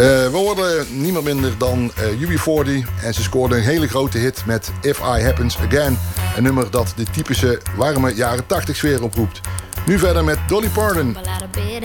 We hoorden niemand minder dan UB40. En ze scoorden een hele grote hit met If I Happens Again. Een nummer dat de typische warme jaren 80 sfeer oproept. Nu verder met Dolly Parton.